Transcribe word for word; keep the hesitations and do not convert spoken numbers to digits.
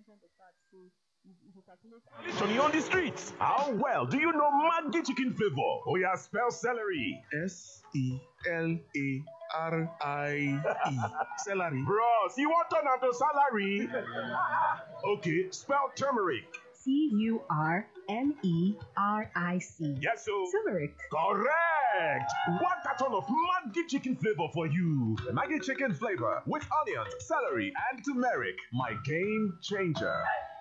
mentioned the fact. So if if you calculate Johnny on the streets. How well do you know Maggi chicken flavor? Oh yeah, spell celery. S E L A R I E. Celery. Bros, you want turn to salary? Okay, spell turmeric. T U R M E R I C. Yes, so. Turmeric. Correct. One carton of Maggi chicken flavor for you. Maggi chicken flavor with onions, celery, and turmeric. My game changer.